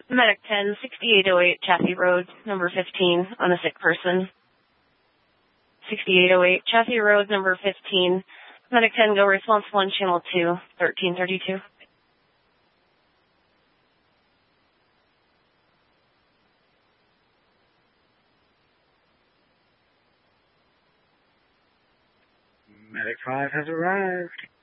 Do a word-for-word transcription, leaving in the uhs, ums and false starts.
Medic ten, sixty-eight oh eight Chaffee Road, number fifteen, on a sick person. sixty-eight oh eight Chaffee Road, number fifteen. Medic ten, go response one, channel two, thirteen thirty-two. Medic five has arrived.